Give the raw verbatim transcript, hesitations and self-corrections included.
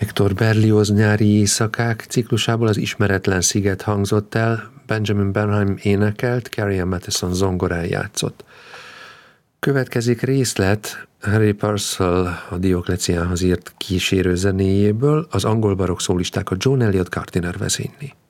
Hector Berlioz Nyári éjszakák ciklusából az Ismeretlen sziget hangzott el, Benjamin Bernheim énekelt, Carrie Ann Matheson zongorán játszott. Következik részlet Harry Purcell a Diokleciánhoz írt kísérő zenéjéből, az angol barokk szólistákat Joan Elliott Gardiner vezényli.